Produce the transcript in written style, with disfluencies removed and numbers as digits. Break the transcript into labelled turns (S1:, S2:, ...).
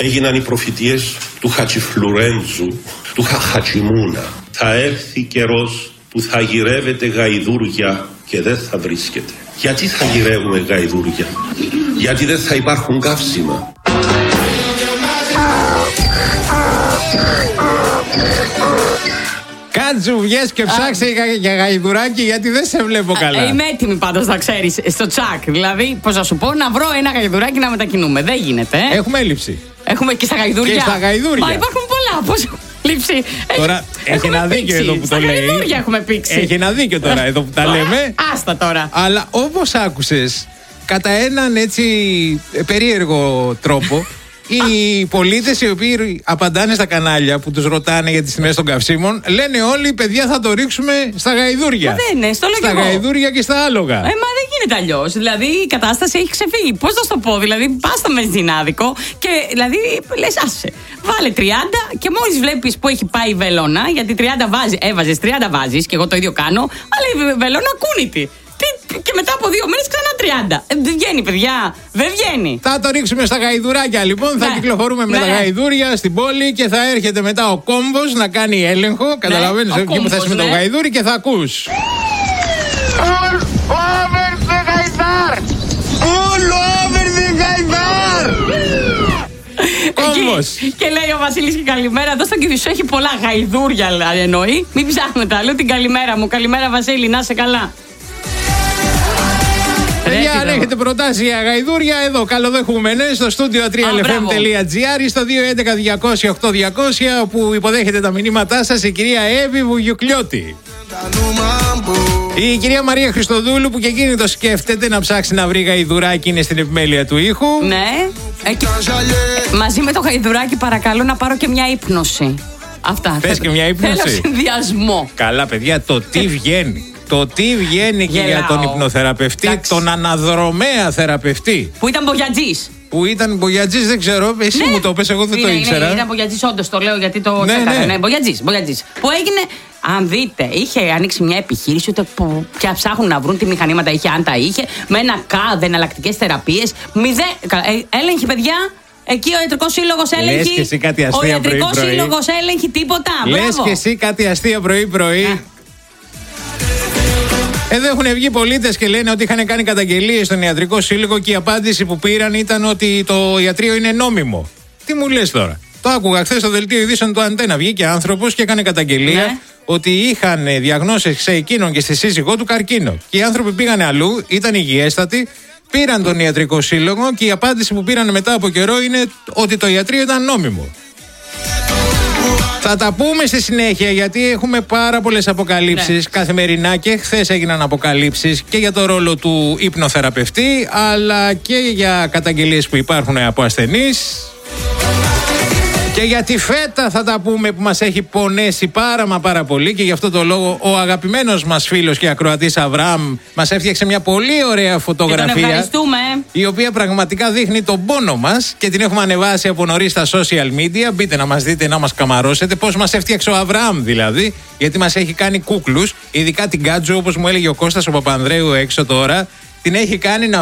S1: έγιναν οι προφητείες του Χατσιφλουρέντζου, του Χατσιμούνα. Θα έρθει καιρός που θα γυρεύετε γαϊδούρια και δεν θα βρίσκετε. Γιατί θα γυρεύουμε γαϊδούρια? Γιατί δεν θα υπάρχουν καύσιμα.
S2: Κάτσε, βγες και ψάξε για γαϊδουράκι, γιατί δεν σε βλέπω καλά.
S3: Είμαι έτοιμη πάντως να ξέρεις, στο τσακ. Δηλαδή, πώς να σου πω, να βρω ένα γαϊδουράκι να μετακινούμε. Δεν γίνεται.
S2: Έχουμε έλλειψη.
S3: Έχουμε και στα γαϊδούρια.
S2: Και στα γαϊδούρια.
S3: Μα υπάρχουν πολλά. Πώς λήψη.
S2: Τώρα έχει ένα δίκιο εδώ που το λέει.
S3: Στα γαϊδούρια έχουμε πήξει.
S2: Έχει ένα δίκιο τώρα εδώ που τα λέμε.
S3: Άστα τώρα.
S2: Αλλά όπως άκουσες, κατά έναν έτσι περίεργο τρόπο, οι πολίτες οι οποίοι απαντάνε στα κανάλια που τους ρωτάνε για τις τιμές των καυσίμων, λένε όλοι, παιδιά, θα το ρίξουμε στα γαϊδούρια.
S3: Μα δεν είναι, στο λέω
S2: στα γαϊδούρια και στα άλογα.
S3: Μα δεν γίνεται αλλιώς. Δηλαδή η κατάσταση έχει ξεφύγει. Πώς να σου το πω, δηλαδή πας στο βενζινάδικο και δηλαδή λες, άσε, βάλε 30 και μόλις βλέπεις που έχει πάει η βελόνα, γιατί 30 έβαζες, 30 βάζεις και εγώ το ίδιο κάνω, αλλά η βελόνα κούνητη. Και μετά από 2 μήνες ξανά 30. Δεν βγαίνει, παιδιά. Δεν βγαίνει.
S2: Θα το ρίξουμε στα γαϊδουράκια λοιπόν. Θα κυκλοφορούμε με τα γαϊδούρια στην πόλη και θα έρχεται μετά ο κόμβος να κάνει έλεγχο. Καταλαβαίνεις, εκεί που θα είσαι με το γαϊδούρι και θα ακούς.
S4: All over the Gaidar! All over the Gaidar!
S2: Κόμβος.
S3: Και λέει ο Βασίλης και καλημέρα. Εδώ στον Κηφισό έχει πολλά γαϊδούρια, εννοεί. Μην ψάχνετε, λέω την καλημέρα μου. Καλημέρα, Βασίλη, να είσαι καλά.
S2: Παιδιά, αν έχετε προτάσει για γαϊδούρια, εδώ καλοδεχούμενες στο studio 3lfm.gr ή στο 211-200-8200, όπου υποδέχεται τα μηνύματά σας η κυρία Εύη Βουγιουκλιώτη. Η κυρία Μαρία Χριστοδούλου, που και εκείνη το σκέφτεται να ψάξει να βρει γαϊδουράκι, είναι στην επιμέλεια του ήχου.
S3: Ναι. Μαζί με το γαϊδουράκι, παρακαλώ να πάρω και μια ύπνωση. Αυτά.
S2: Θες και μια ύπνωση?
S3: Θέλω συνδυασμό.
S2: Καλά, παιδιά, το τι βγαίνει. Το τι βγαίνει και για τον υπνοθεραπευτή, τον αναδρομέα θεραπευτή.
S3: Που ήταν μπογιατζής.
S2: Που ήταν μπογιατζής, δεν ξέρω. Εσύ μου το πες, εγώ δεν το ήξερα.
S3: Ναι, ήταν μπογιατζής, όντως το λέω γιατί το έκανα. Ναι, μπογιατζής. Που έγινε, αν δείτε, είχε ανοίξει μια επιχείρηση που πια ψάχνουν να βρουν τι μηχανήματα είχε, αν τα είχε, με ένα κάδε, εναλλακτικές θεραπείες. Έλεγχη, παιδιά. Εκεί ο Ιατρικός Σύλλογος έλεγχει.
S2: Λες και εσύ κάτι αστεία πρωί-πρωί.
S3: Ο Ιατρικός Σύλλογος έλεγχει τίποτα.
S2: Λες και εσύ κάτι αστεία πρωί-πρωί. Εδώ έχουν βγει πολίτες και λένε ότι είχαν κάνει καταγγελίες στον Ιατρικό Σύλλογο και η απάντηση που πήραν ήταν ότι το ιατρείο είναι νόμιμο. Τι μου λες τώρα? Το άκουγα χθες στο δελτίο ειδήσεων του Αντένα. Βγήκε άνθρωπος και έκανε καταγγελία ότι είχαν διαγνώσεις σε εκείνον και στη σύζυγό του καρκίνο. Και οι άνθρωποι πήγανε αλλού, ήταν υγιέστατοι, πήραν τον Ιατρικό Σύλλογο και η απάντηση που πήραν μετά από καιρό είναι ότι το ιατρείο ήταν νόμιμο. Θα τα πούμε στη συνέχεια, γιατί έχουμε πάρα πολλές αποκαλύψεις καθημερινά και χθες έγιναν αποκαλύψεις και για το ρόλο του υπνοθεραπευτή, αλλά και για καταγγελίες που υπάρχουν από ασθενείς. Και για τη φέτα θα τα πούμε, που μας έχει πονέσει πάρα πολύ, και γι' αυτό το λόγο ο αγαπημένος μας φίλος και ακροατής Αβραάμ μας έφτιαξε μια πολύ ωραία φωτογραφία, η οποία πραγματικά δείχνει τον πόνο μας και την έχουμε ανεβάσει από νωρίς στα social media. Μπείτε να μας δείτε, να μας καμαρώσετε πώς μας έφτιαξε ο Αβραάμ δηλαδή, γιατί μας έχει κάνει κούκλους, ειδικά την Κάτζο, όπως μου έλεγε ο Κώστας ο Παπανδρέου έξω τώρα, την έχει κάνει να